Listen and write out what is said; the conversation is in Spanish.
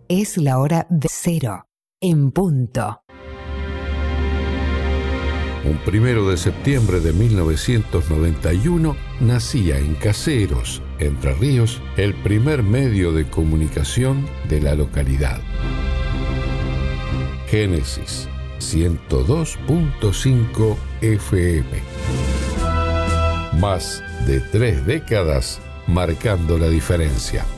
Es la hora de 0, en punto. Un 1 de septiembre de 1991 nacía en Caseros, Entre Ríos, el primer medio de comunicación de la localidad. Génesis 102.5 FM. Más de 3 décadas marcando la diferencia.